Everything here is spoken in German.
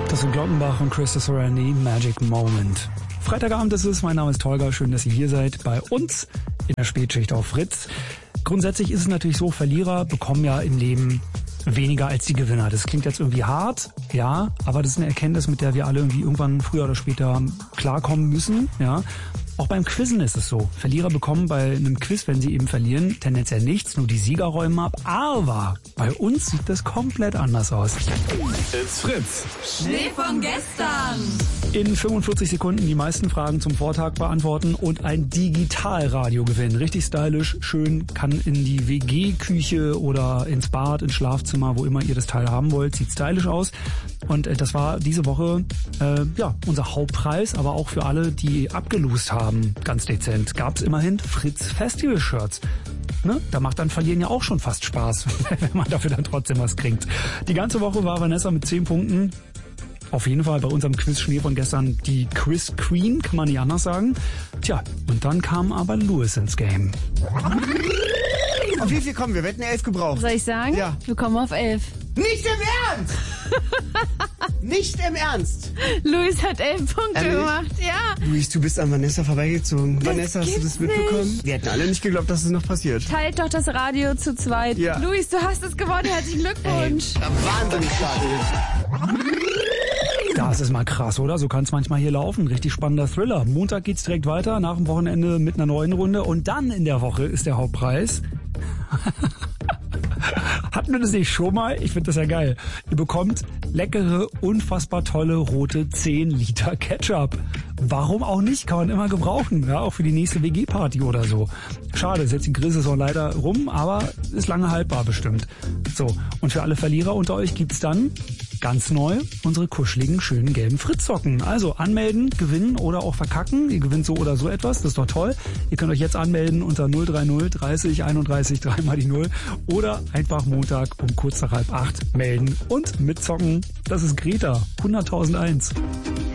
Das sind Glockenbach und Christopher Randy, Magic Moment. Freitagabend ist es, mein Name ist Tolga, schön, dass ihr hier seid bei uns in der Spätschicht auf Fritz. Grundsätzlich ist es natürlich so, Verlierer bekommen ja im Leben weniger als die Gewinner. Das klingt jetzt irgendwie hart, ja, aber das ist eine Erkenntnis, mit der wir alle irgendwie irgendwann früher oder später klarkommen müssen, ja. Auch beim Quizzen ist es so. Verlierer bekommen bei einem Quiz, wenn sie eben verlieren, tendenziell nichts, nur die Sieger räumen ab. Aber bei uns sieht das komplett anders aus. It's Fritz. Schnee von gestern. In 45 Sekunden die meisten Fragen zum Vortag beantworten und ein Digitalradio gewinnen. Richtig stylisch, schön, kann in die WG-Küche oder ins Bad, ins Schlafzimmer, wo immer ihr das Teil haben wollt. Sieht stylisch aus. Und das war diese Woche unser Hauptpreis, aber auch für alle, die abgelost haben, ganz dezent, gab's immerhin Fritz Festival Shirts. Ne? Da macht dann Verlieren ja auch schon fast Spaß, wenn man dafür dann trotzdem was kriegt. Die ganze Woche war Vanessa mit 10 Punkten. Auf jeden Fall bei unserem Quiz-Schnee von gestern die Quiz Queen, kann man nicht anders sagen. Tja, und dann kam aber Louis ins Game. Auf wie viel kommen wir? Wir hätten 11 gebraucht. Soll ich sagen? Ja. Wir kommen auf 11. Nicht im Ernst! Nicht im Ernst! Luis hat 11 Punkte Ehrlich? gemacht, ja. Luis, du bist an Vanessa vorbeigezogen. Vanessa, hast du gibt's das mitbekommen? nicht. Wir hätten alle nicht geglaubt, dass es noch passiert. Teilt doch das Radio zu zweit. Ja. Luis, du hast es gewonnen. Herzlichen Glückwunsch. Wahnsinnig schade. Das ist mal krass, oder? So kann es manchmal hier laufen. Richtig spannender Thriller. Montag geht's direkt weiter, nach dem Wochenende mit einer neuen Runde. Und dann in der Woche ist der Hauptpreis. Hatten wir das nicht schon mal? Ich finde das ja geil. Ihr bekommt leckere, unfassbar tolle rote 10 Liter Ketchup. Warum auch nicht? Kann man immer gebrauchen. Ja, auch für die nächste WG-Party oder so. Schade, ist jetzt die Grillsaison leider rum, aber ist lange haltbar bestimmt. So, und für alle Verlierer unter euch gibt's dann ganz neu unsere kuscheligen, schönen gelben Fritzsocken. Also anmelden, gewinnen oder auch verkacken. Ihr gewinnt so oder so etwas, das ist doch toll. Ihr könnt euch jetzt anmelden unter 030 30 31 3 mal die 0 oder einfach Montag um kurz nach 7:30 melden und mitzocken. Das ist Greta, 100.001.